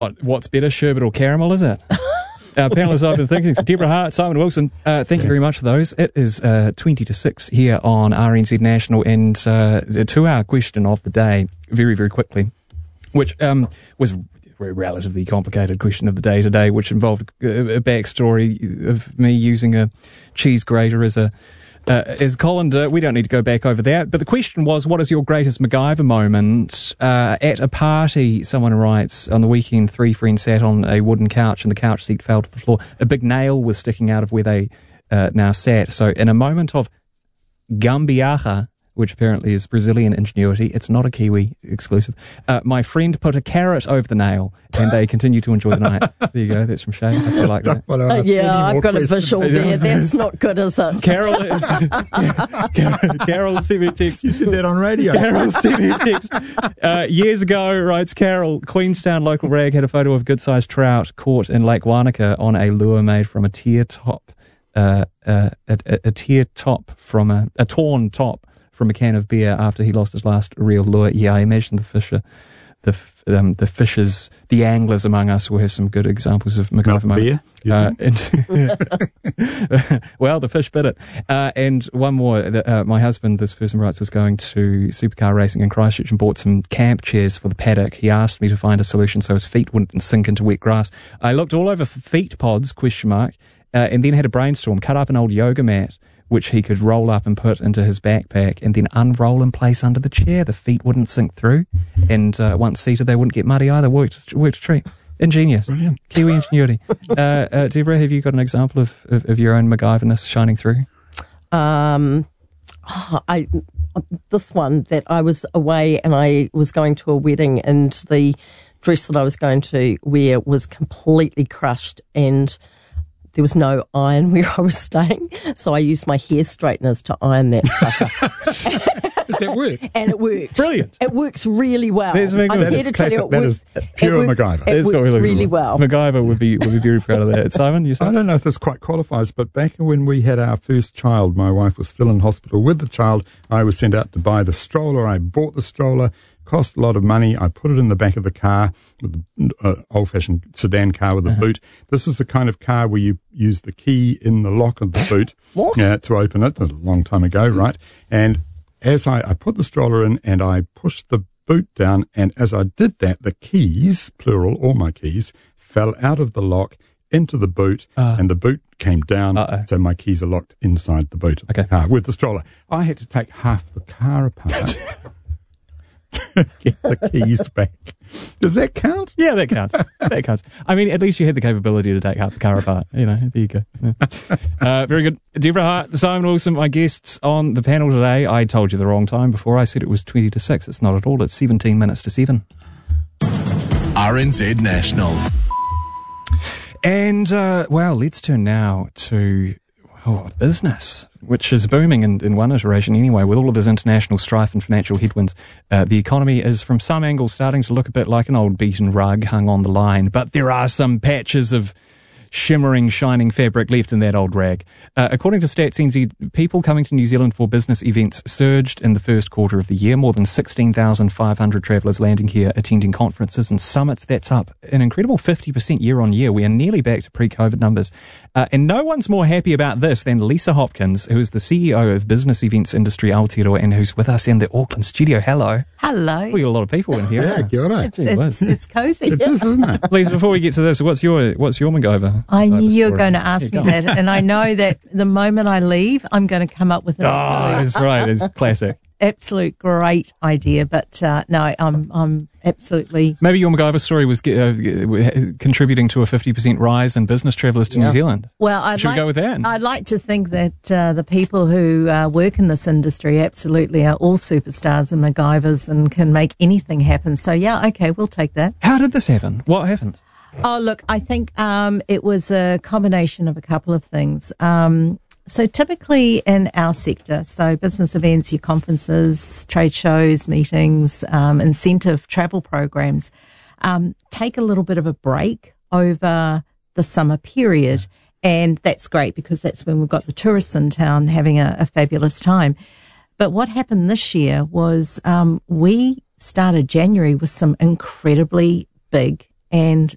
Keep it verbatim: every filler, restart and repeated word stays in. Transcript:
What, what's better, sherbet or caramel, is it? Our panelists, I've been thinking, Deborah Hart, Simon Wilson, uh, thank you very much for those. It is uh, twenty to six here on R N Z National, and uh, the two-hour question of the day, very, very quickly, which um, was a relatively complicated question of the day today, which involved a, a backstory of me using a cheese grater as a Uh, as colander. We don't need to go back over that. But the question was, what is your greatest MacGyver moment? Uh, at a party, someone writes, on the weekend, three friends sat on a wooden couch and the couch seat fell to the floor. A big nail was sticking out of where they uh, now sat. So in a moment of gambiarra, which apparently is Brazilian ingenuity, it's not a Kiwi exclusive, uh, my friend put a carrot over the nail and they continue to enjoy the night. There you go, that's from Shay. I feel like that. Uh, yeah, I've got questions. A visual there. That's not good, is it? Carol is... Carol, Carol sent me a text. You said that on radio. Carol sent me a text. Uh, years ago, writes Carol, Queenstown local rag had a photo of good-sized trout caught in Lake Wanaka on a lure made from a tear top, uh, uh, a, a, a tear top from a, a torn top from a can of beer after he lost his last real lure. Yeah, I imagine the fisher, the um, the fishers, the anglers among us will have some good examples of MacGyver beer. Uh, and well, the fish bit it. Uh, and one more. The, uh, my husband, this person writes, was going to supercar racing in Christchurch and bought some camp chairs for the paddock. He asked me to find a solution so his feet wouldn't sink into wet grass. I looked all over for feet pods, question mark, uh, and then had a brainstorm, cut up an old yoga mat, which he could roll up and put into his backpack and then unroll and place under the chair. The feet wouldn't sink through. And uh, once seated, they wouldn't get muddy either. Worked, worked a treat. Ingenious. Brilliant. Kiwi ingenuity. uh, uh, Deborah, have you got an example of, of, of your own MacGyverness shining through? Um, oh, I this one that I was away and I was going to a wedding and the dress that I was going to wear was completely crushed and there was no iron where I was staying, so I used my hair straighteners to iron that sucker. Does that work? And it worked. Brilliant. It works really well. There's I'm that here to tell you it that works. is pure it works, MacGyver. It That's works really, really well. MacGyver would be would be very proud of that. Simon, you said? I don't know if this quite qualifies, but back when we had our first child, my wife was still in hospital with the child. I was sent out to buy the stroller. I bought the stroller. Cost a lot of money. I put it in the back of the car, with the uh, old-fashioned sedan car with a uh-huh. boot. This is the kind of car where you use the key in the lock of the boot uh, to open it. A long time ago, right? And as I, I put the stroller in and I pushed the boot down, and as I did that, the keys, plural, all my keys, fell out of the lock into the boot, uh, and the boot came down, uh-oh. So my keys are locked inside the boot of okay. the car with the stroller. I had to take half the car apart. Get the keys back. Does that count? Yeah, that counts. That counts. I mean, at least you had the capability to take half the car apart. You know, there you go. Yeah. Uh, very good. Deborah Hart, Simon Wilson, my guests on the panel today. I told you the wrong time before. I said it was twenty to six. It's not at all. It's seventeen minutes to seven. R N Z National. And, uh, well, let's turn now to oh, business, which is booming in, in one iteration anyway. With all of this international strife and financial headwinds, uh, the economy is from some angles starting to look a bit like an old beaten rug hung on the line. But there are some patches of shimmering, shining fabric left in that old rag. Uh, according to Stats N Z, people coming to New Zealand for business events surged in the first quarter of the year. More than sixteen thousand five hundred travellers landing here, attending conferences and summits. That's up an incredible fifty percent year on year. We are nearly back to pre-COVID numbers. Uh, and no one's more happy about this than Lisa Hopkins, who is the C E O of Business Events Industry Aotearoa and who's with us in the Auckland studio. Hello. Hello. We got a lot of people in here. Yeah, kia ora. It's, it's, it's cozy. It is, isn't it? Lisa, before we get to this, what's your what's your MacGyver? I knew you were story? going to ask Yeah, me that, and I know that the moment I leave, I'm going to come up with an Oh, absolute, that's right. It's classic. absolute great idea. But uh, no, I'm I'm absolutely. Maybe your MacGyver story was uh, contributing to a fifty percent rise in business travellers to Yeah. New Zealand. Well, I'd Should like, we go with that? I'd like to think that uh, the people who uh, work in this industry absolutely are all superstars and MacGyvers and can make anything happen. So yeah, okay, we'll take that. How did this happen? What happened? Oh, look, I think um, it was a combination of a couple of things. Um, so typically in our sector, so business events, your conferences, trade shows, meetings, um, incentive travel programs, um, take a little bit of a break over the summer period. And that's great because that's when we've got the tourists in town having a, a fabulous time. But what happened this year was um, we started January with some incredibly big and